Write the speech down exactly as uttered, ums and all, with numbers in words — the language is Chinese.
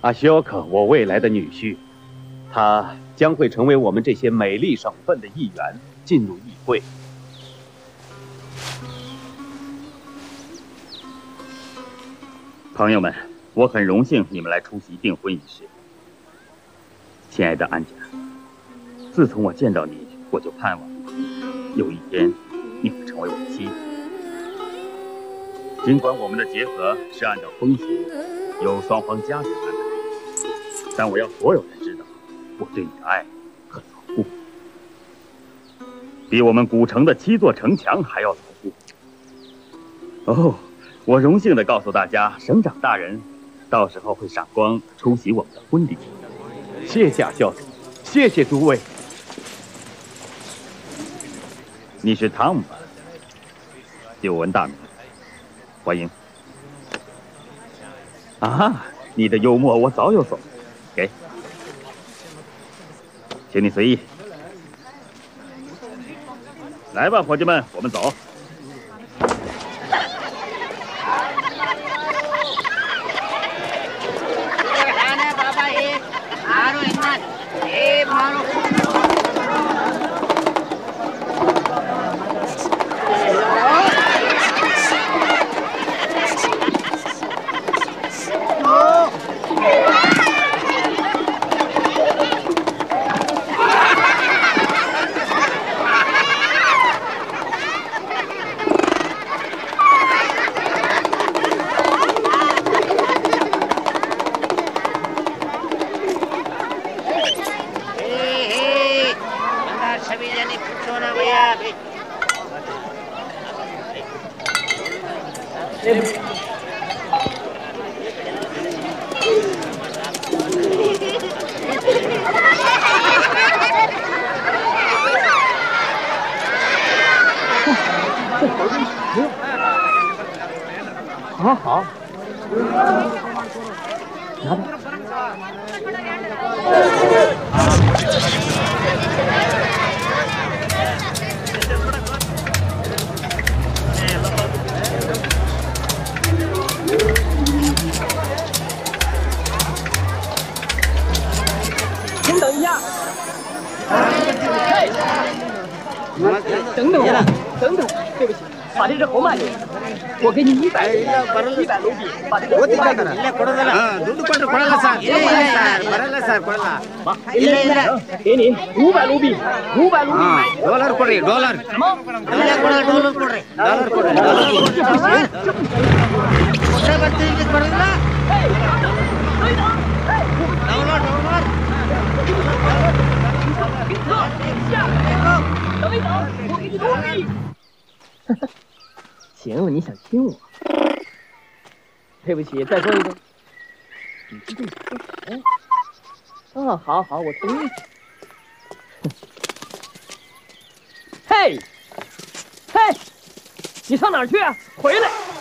阿修克，我未来的女婿，他将会成为我们这些美丽省份的议员，进入议会。 朋友们，我很荣幸你们来出席订婚仪式。亲爱的安佳，自从我见到你，我就盼望有一天你会成为我的妻子。尽管我们的结合是按照风俗，由双方家人安排，但我要所有人知道，我对你的爱很牢固，比我们古城的七座城墙还要牢固。哦，我荣幸地告诉大家，省长大人到时候会赏光出席我们的婚礼。 谢谢阿孝子，谢谢诸位。 你是汤姆吧？久闻大名，欢迎。啊，你的幽默我早有所闻，给，请你随意。来吧，伙计们，我们走。 好好，拿着。请等一下。等等我，等等，对不起，把这只猴卖给我。我给你一百一百卢比，把这个 ಇಲ್ಲೇ ಕೊಡೋದಲ್ಲ ದುಡ್ಡು ಕೊಟ್ಟರೆ ಕೊಡಲ್ಲ ಸರ್ ಇಲ್ಲ ಸರ್ ಬರಲ್ಲ ಸರ್ ಕೊಡಲ್ಲ ಇಲ್ಲ ಇಲ್ಲ给你五百卢比五百卢比 ಡಾಲರ್ ಕೊಡ್ರಿ ಡಾಲರ್ 什么 ಡಾಲರ್ ಕೊಡ್ರಿ ಡಾಲರ್ ಕೊಡ್ರಿ ಡಾಲರ್ ಕೊಡ್ರಿ ಡಾಲರ್ ಹೊಸ ಬರ್ತೀವಿ ಕೊಡಲ್ಲ ಡಾಲರ್ ಡಾಲರ್ 等一等，我给你卢比。行了，你想亲我？对不起，再说一个。你这是说什么？啊，好好，我同意。嘿，嘿，你上哪儿去啊？回来！